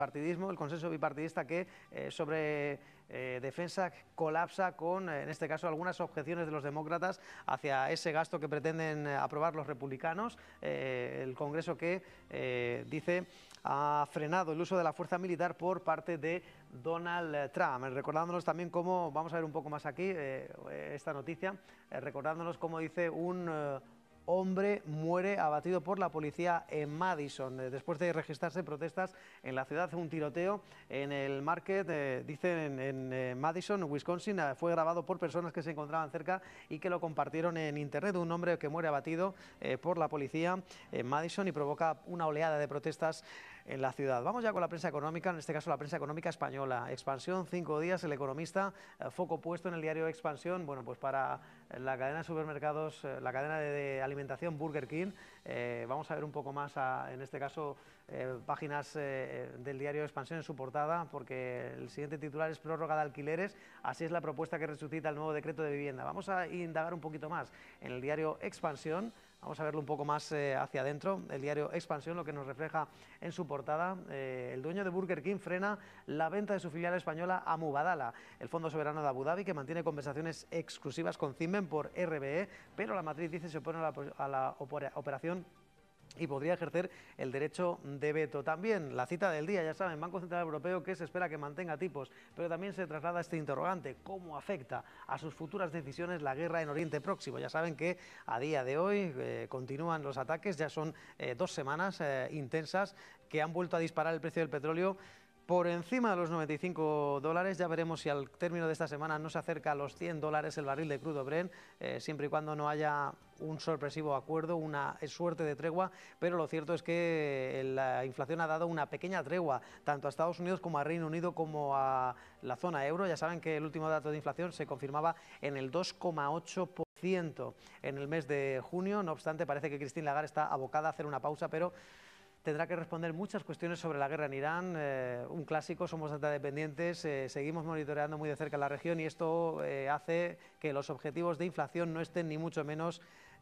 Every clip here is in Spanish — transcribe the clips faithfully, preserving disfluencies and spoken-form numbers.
Partidismo, el consenso bipartidista que eh, sobre eh, defensa colapsa con, en este caso, algunas objeciones de los demócratas hacia ese gasto que pretenden aprobar los republicanos. Eh, el Congreso que eh, dice ha frenado el uso de la fuerza militar por parte de Donald Trump. Recordándonos también cómo, vamos a ver un poco más aquí eh, esta noticia, eh, recordándonos cómo dice un... Eh, hombre muere abatido por la policía en Madison, eh, después de registrarse protestas en la ciudad. Un tiroteo en el Market, eh, dicen en, en eh, Madison, Wisconsin, eh, fue grabado por personas que se encontraban cerca y que lo compartieron en internet. Un hombre que muere abatido eh, por la policía en Madison y provoca una oleada de protestas en la ciudad. Vamos ya con la prensa económica, en este caso la prensa económica española. Expansión, cinco días, El Economista, eh, foco puesto en el diario Expansión, bueno, pues para la cadena de supermercados, eh, la cadena de, de alimentación Burger King. Eh, vamos a ver un poco más, a, en este caso, eh, páginas eh, del diario Expansión en su portada, porque el siguiente titular es prórroga de alquileres, así es la propuesta que resucita el nuevo decreto de vivienda. Vamos a indagar un poquito más en el diario Expansión. Vamos a verlo un poco más eh, hacia adentro. El diario Expansión, lo que nos refleja en su portada, eh, el dueño de Burger King frena la venta de su filial española a Mubadala, el Fondo Soberano de Abu Dhabi, que mantiene conversaciones exclusivas con Cinven por R B E, pero la matriz dice se opone a la, a la operación y podría ejercer el derecho de veto. También la cita del día, ya saben, Banco Central Europeo, que se espera que mantenga tipos, pero también se traslada este interrogante: ¿cómo afecta a sus futuras decisiones la guerra en Oriente Próximo? Ya saben que a día de hoy eh, continúan los ataques, ya son eh, dos semanas eh, intensas que han vuelto a disparar el precio del petróleo por encima de los noventa y cinco dólares. Ya veremos si al término de esta semana no se acerca a los cien dólares el barril de crudo Brent, eh, siempre y cuando no haya un sorpresivo acuerdo, una suerte de tregua, pero lo cierto es que la inflación ha dado una pequeña tregua tanto a Estados Unidos como a Reino Unido como a la zona euro. Ya saben que el último dato de inflación se confirmaba en el dos coma ocho por ciento en el mes de junio. No obstante, parece que Christine Lagarde está abocada a hacer una pausa, pero tendrá que responder muchas cuestiones sobre la guerra en Irán, eh, un clásico, somos data dependientes, eh, seguimos monitoreando muy de cerca la región y esto eh, hace que los objetivos de inflación no estén ni mucho menos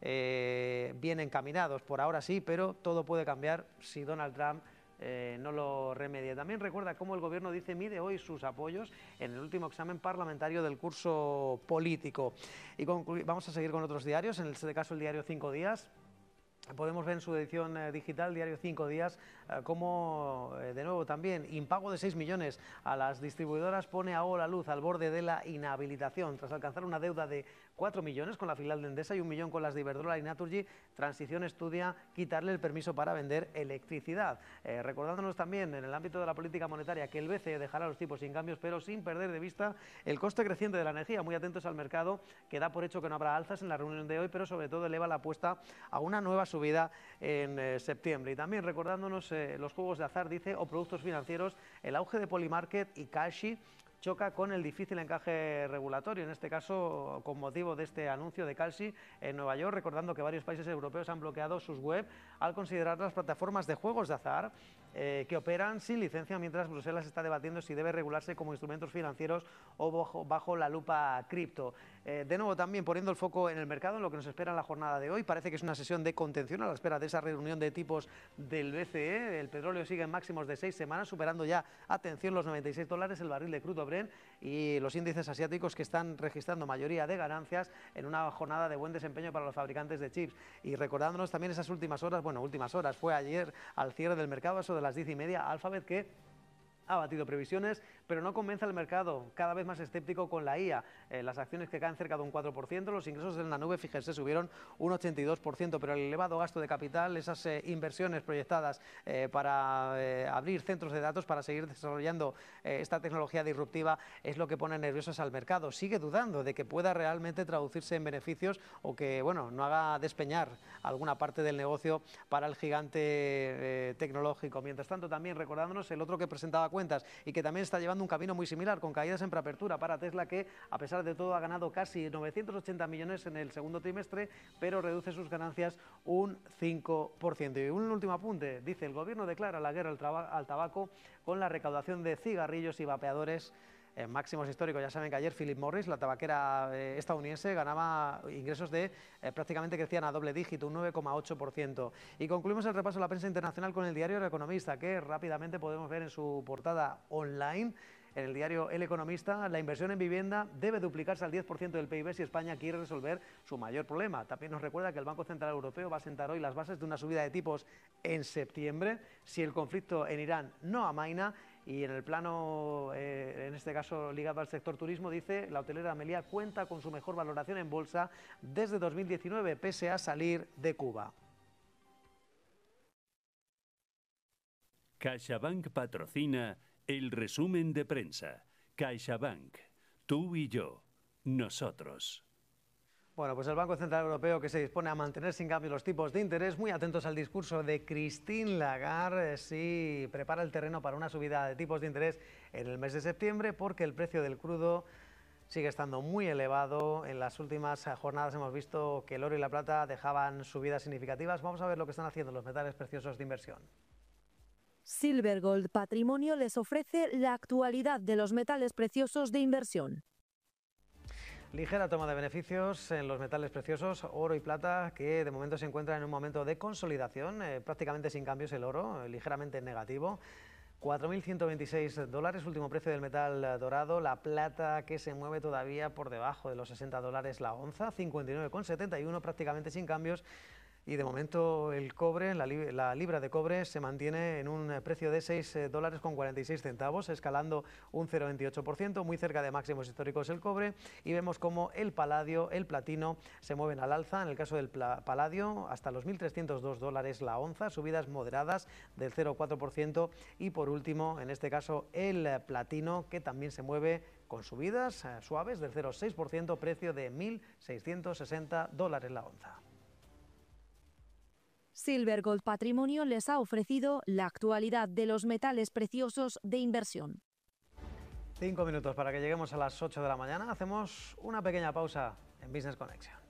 eh, bien encaminados. Por ahora sí, pero todo puede cambiar si Donald Trump Eh, no lo remedia. También recuerda cómo el gobierno dice mide hoy sus apoyos en el último examen parlamentario del curso político. Y vamos a seguir con otros diarios, en este caso el diario Cinco Días. Podemos ver en su edición eh, digital, diario Cinco Días, eh, cómo, eh, de nuevo también, impago de seis millones a las distribuidoras pone a la luz al borde de la inhabilitación. Tras alcanzar una deuda de cuatro millones con la filial de Endesa y un millón con las de Iberdrola y Naturgy, Transición estudia quitarle el permiso para vender electricidad. Eh, recordándonos también, en el ámbito de la política monetaria, que el B C E dejará los tipos sin cambios, pero sin perder de vista el coste creciente de la energía. Muy atentos al mercado, que da por hecho que no habrá alzas en la reunión de hoy, pero sobre todo eleva la apuesta a una nueva subida en eh, septiembre. Y también recordándonos eh, los juegos de azar, dice, o productos financieros, el auge de Polymarket y Kalshi choca con el difícil encaje regulatorio, en este caso con motivo de este anuncio de Kalshi en Nueva York, recordando que varios países europeos han bloqueado sus web al considerar las plataformas de juegos de azar eh, que operan sin licencia, mientras Bruselas está debatiendo si debe regularse como instrumentos financieros o bajo, bajo la lupa cripto. Eh, de nuevo también poniendo el foco en el mercado, en lo que nos espera en la jornada de hoy. Parece que es una sesión de contención a la espera de esa reunión de tipos del B C E. El petróleo sigue en máximos de seis semanas, superando ya, atención, los noventa y seis dólares el barril de crudo Brent, y los índices asiáticos que están registrando mayoría de ganancias en una jornada de buen desempeño para los fabricantes de chips. Y recordándonos también esas últimas horas, bueno, últimas horas, fue ayer al cierre del mercado, eso de las diez y media, Alphabet, que ha batido previsiones, pero no convence al mercado, cada vez más escéptico con la I A. Eh, las acciones que caen cerca de un cuatro por ciento, los ingresos en la nube, fíjense, subieron un ochenta y dos por ciento, pero el elevado gasto de capital, esas eh, inversiones proyectadas eh, para eh, abrir centros de datos, para seguir desarrollando eh, esta tecnología disruptiva, es lo que pone nerviosos al mercado. Sigue dudando de que pueda realmente traducirse en beneficios o que, bueno, no haga despeñar alguna parte del negocio para el gigante eh, tecnológico. Mientras tanto, también recordándonos el otro que presentaba cuentas y que también está llevando un camino muy similar, con caídas en preapertura para Tesla, que a pesar de todo ha ganado casi novecientos ochenta millones en el segundo trimestre, pero reduce sus ganancias un cinco por ciento. Y un último apunte, dice, el gobierno declara la guerra al, al tabaco con la recaudación de cigarrillos y vapeadores en máximos históricos. Ya saben que ayer Philip Morris, la tabaquera eh, estadounidense, ganaba ingresos de eh, prácticamente crecían a doble dígito, un nueve coma ocho por ciento. Y concluimos el repaso de la prensa internacional con el diario El Economista, que rápidamente podemos ver en su portada online. En el diario El Economista, la inversión en vivienda debe duplicarse al diez por ciento del P I B si España quiere resolver su mayor problema. También nos recuerda que el Banco Central Europeo va a sentar hoy las bases de una subida de tipos en septiembre si el conflicto en Irán no amaina. Y en el plano, eh, en este caso ligado al sector turismo, dice la hotelera Meliá cuenta con su mejor valoración en bolsa desde dos mil diecinueve, pese a salir de Cuba. CaixaBank patrocina el resumen de prensa. CaixaBank, tú y yo, nosotros. Bueno, pues el Banco Central Europeo, que se dispone a mantener sin cambio los tipos de interés, muy atentos al discurso de Christine Lagarde, si prepara el terreno para una subida de tipos de interés en el mes de septiembre, porque el precio del crudo sigue estando muy elevado. En las últimas jornadas hemos visto que el oro y la plata dejaban subidas significativas. Vamos a ver lo que están haciendo los metales preciosos de inversión. Silver Gold Patrimonio les ofrece la actualidad de los metales preciosos de inversión. Ligera toma de beneficios en los metales preciosos, oro y plata, que de momento se encuentran en un momento de consolidación, eh, prácticamente sin cambios el oro, eh, ligeramente negativo. cuatro mil ciento veintiséis dólares, último precio del metal dorado. La plata, que se mueve todavía por debajo de los sesenta dólares la onza, cincuenta y nueve con setenta y uno, prácticamente sin cambios. Y de momento el cobre, la, li la libra de cobre, se mantiene en un precio de seis dólares con cuarenta y seis centavos, escalando un cero coma veintiocho por ciento, muy cerca de máximos históricos el cobre. Y vemos como el paladio, el platino, se mueven al alza. En el caso del paladio, hasta los mil trescientos dos dólares la onza, subidas moderadas del cero coma cuatro por ciento. Y por último, en este caso, el platino, que también se mueve con subidas eh, suaves del cero coma seis por ciento, precio de mil seiscientos sesenta dólares la onza. Silver Gold Patrimonio les ha ofrecido la actualidad de los metales preciosos de inversión. Cinco minutos para que lleguemos a las ocho de la mañana. Hacemos una pequeña pausa en Business Connection.